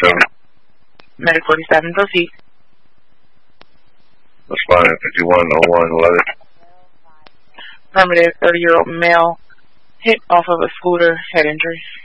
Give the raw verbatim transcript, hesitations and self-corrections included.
forty-seven. Medic forty-seven, proceed. Responding fifty-one oh one eleven. Affirmative, thirty-year-old male, hit off of a scooter, head injuries.